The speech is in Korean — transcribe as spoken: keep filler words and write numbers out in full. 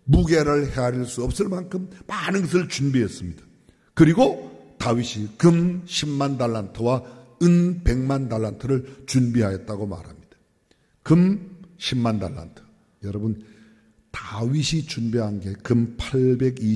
무게를 헤아릴 수 없을 만큼 많은 것을 준비했습니다. 그리고 다윗이 금 십만 달란트와 은 백만 달란트를 준비하였다고 말합니다. 금 십만 달란트. 여러분, 다윗이 준비한 게 금 팔백이십